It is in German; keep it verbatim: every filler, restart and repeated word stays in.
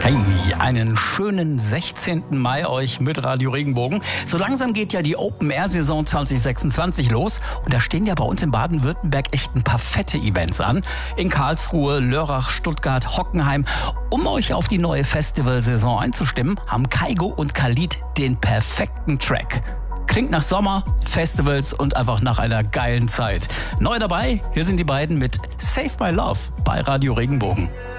Hey, einen schönen sechzehnten Mai euch mit Radio Regenbogen. So langsam geht ja die Open-Air-Saison zwanzig sechsundzwanzig los und da stehen ja bei uns in Baden-Württemberg echt ein paar fette Events an. In Karlsruhe, Lörrach, Stuttgart, Hockenheim. Um euch auf die neue Festivalsaison einzustimmen, haben Kygo und Khalid den perfekten Track. Klingt nach Sommer, Festivals und einfach nach einer geilen Zeit. Neu dabei, hier sind die beiden mit Save My Love bei Radio Regenbogen.